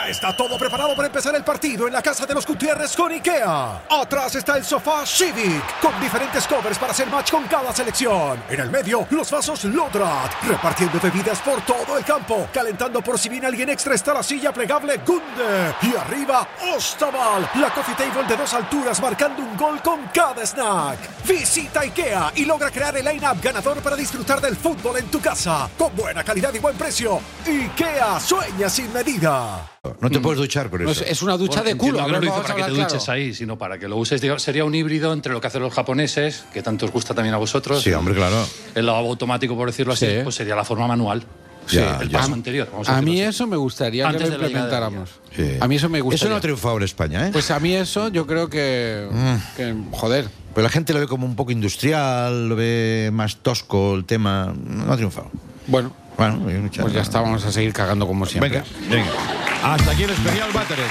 Ya está todo preparado para empezar el partido en la casa de los Gutiérrez con IKEA. Atrás está el sofá Civic, con diferentes covers para hacer match con cada selección. En el medio, los vasos Lodrat, repartiendo bebidas por todo el campo. Calentando por si viene alguien extra está la silla plegable Gunde. Y arriba, Ostaval, la coffee table de 2 alturas marcando un gol con cada snack. Visita IKEA y logra crear el line-up ganador para disfrutar del fútbol en tu casa. Con buena calidad y buen precio. IKEA sueña sin medida. No te puedes duchar con eso. No, es una ducha de culo. No lo hizo para que te duches ahí, sino para que lo uses. Sería un híbrido entre lo que hacen los japoneses, que tanto os gusta también a vosotros. Sí, hombre, claro. El lavabo automático, por decirlo así, pues sería la forma manual. Sí, el paso anterior. A mí eso me gustaría que lo implementáramos. Sí. A mí eso me gustaría. Eso no ha triunfado en España, ¿eh? Pues a mí eso yo creo que joder. Pero la gente lo ve como un poco industrial, lo ve más tosco el tema. No ha triunfado. Bueno, pues ya está, vamos a seguir cagando como siempre. Venga. Hasta aquí el especial Váteres.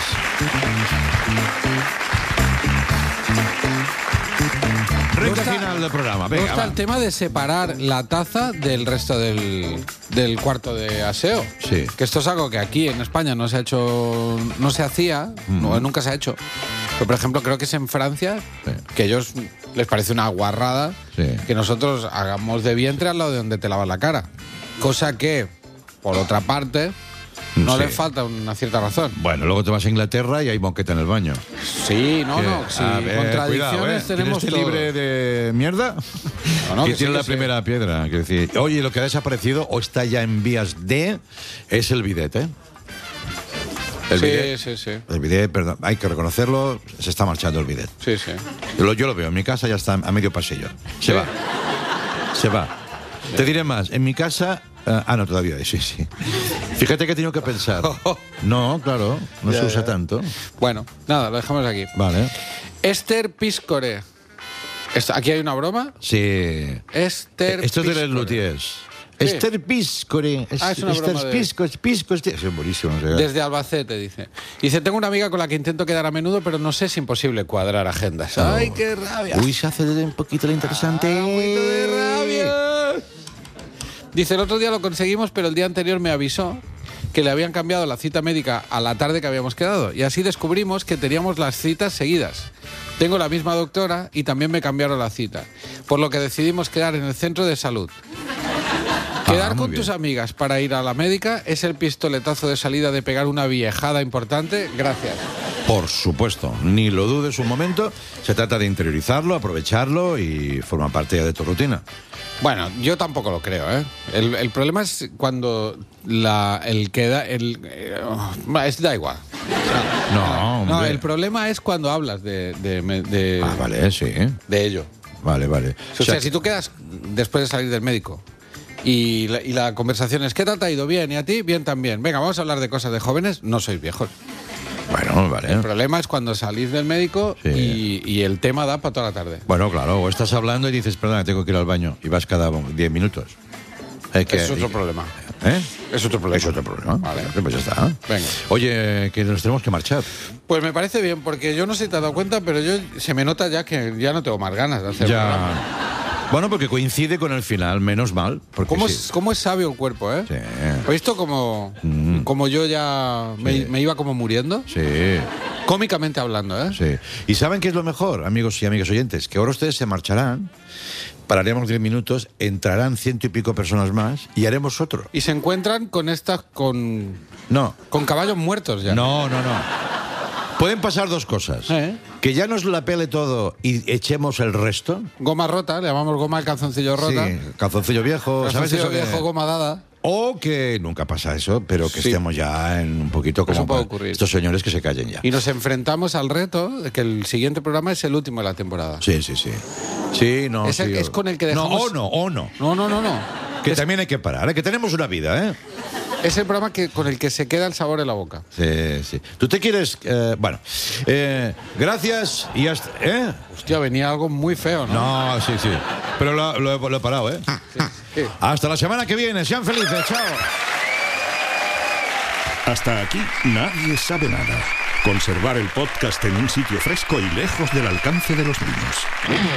Recta final del programa. Venga, está el tema de separar la taza del resto del cuarto de aseo. Sí. Que esto es algo que aquí en España no se ha hecho, no se hacía, nunca se ha hecho. Pero, por ejemplo, creo que es en Francia, que a ellos les parece una guarrada que nosotros hagamos de vientre al lado de donde te lavas la cara. Cosa que, por otra parte, no le falta una cierta razón. Bueno, luego te vas a Inglaterra y hay moqueta en el baño. Sí, sí, contradicciones tenemos ¿Tienes libre de mierda? No, que tiene la primera piedra. Quiero decir, oye, lo que ha desaparecido o está ya en vías de es el bidet, ¿eh? Sí. El bidet, perdón, hay que reconocerlo, se está marchando el bidet. Sí. Yo lo veo, en mi casa ya está a medio pasillo. Se va. Te diré más, en mi casa... no, todavía, sí. Fíjate que he tenido que pensar. No, claro, no se usa tanto. Bueno, nada, lo dejamos aquí. Vale. Esther Piscore. ¿Aquí hay una broma? Sí. Esther Esto es de Piscore. Les Luthiers. Sí. Esther Piscore. Es una broma Pisco. Es buenísimo. No sé. Desde Albacete, dice. Dice, tengo una amiga con la que intento quedar a menudo, pero no sé, es imposible cuadrar agendas. Oh. ¡Ay, qué rabia! Uy, se hace un poquito lo interesante. Un poquito de rabia. Dice, el otro día lo conseguimos, pero el día anterior me avisó que le habían cambiado la cita médica a la tarde que habíamos quedado. Y así descubrimos que teníamos las citas seguidas. Tengo la misma doctora y también me cambiaron la cita. Por lo que decidimos quedar en el centro de salud. Quedar con tus amigas para ir a la médica es el pistoletazo de salida de pegar una viejada importante. Gracias. Por supuesto, ni lo dudes un momento. Se trata de interiorizarlo, aprovecharlo y forma parte ya de tu rutina. Bueno, yo tampoco lo creo, ¿eh? El problema es cuando da igual. No, el problema es cuando hablas de vale, sí. De ello. Vale. O sea, si tú quedas después de salir del médico y la conversación es, ¿qué tal te ha ido? Bien, ¿y a ti? Bien también. Venga, vamos a hablar de cosas de jóvenes. No sois viejos. Bueno, vale. El problema es cuando salís del médico y el tema da para toda la tarde. Bueno, claro, o estás hablando y dices, perdona, tengo que ir al baño y vas cada 10 minutos. Es otro problema. ¿Eh? Es otro problema. Vale, pues ya está. Venga. Oye, que nos tenemos que marchar. Pues me parece bien, porque yo no sé si te has dado cuenta, pero se me nota ya que ya no tengo más ganas de hacer el programa. Bueno, porque coincide con el final, menos mal. ¿Cómo es sabio el cuerpo, eh? Sí. ¿Has visto como yo ya me iba como muriendo? Sí. Cómicamente hablando, ¿eh? Sí. ¿Y saben qué es lo mejor, amigos y amigas oyentes? Que ahora ustedes se marcharán, pararemos 10 minutos, entrarán 100 y pico personas más y haremos otro. Y se encuentran con No. Con caballos muertos ya. No. Pueden pasar dos cosas. Que ya nos la pele todo y echemos el resto. Goma rota, le llamamos goma al calzoncillo rota. Sí, calzoncillo viejo. Calzoncillo viejo, goma dada. O que nunca pasa eso, pero que estemos ya en un poquito como eso puede ocurrir. Estos señores que se callen ya. Y nos enfrentamos al reto de que el siguiente programa es el último de la temporada. Sí. Sí, no. Es con el que dejamos... No. No. Que también hay que parar, que tenemos una vida, ¿eh? Es el programa con el que se queda el sabor en la boca. Sí. ¿Tú te quieres...? Gracias y hasta... Hostia, venía algo muy feo, ¿no? No, sí. Pero lo he parado, ¿eh? Sí. Hasta la semana que viene. Sean felices. Chao. Hasta aquí Nadie sabe nada. Conservar el podcast en un sitio fresco y lejos del alcance de los niños.